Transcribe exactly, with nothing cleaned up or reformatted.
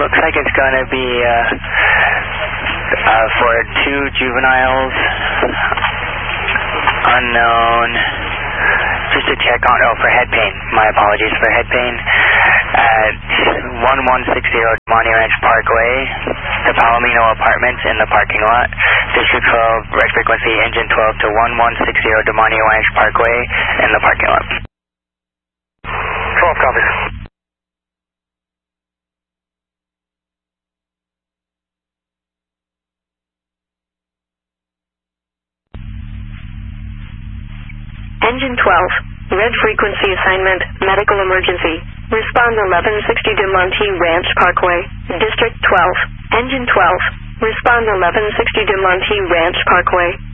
looks like it's going to be uh, uh, for two juveniles, unknown, just to check on, oh, for head pain, my apologies, for head pain, at one one six zero Monty Ranch Parkway, the Palomino Apartments in the parking lot, District twelve, red frequency, engine twelve to one one six zero Monty Ranch Parkway in the parking lot. twelve copies. Engine twelve, red frequency assignment, medical emergency. Respond eleven sixty to Monty Ranch Parkway, District twelve. Engine twelve, respond eleven sixty to Monty Ranch Parkway.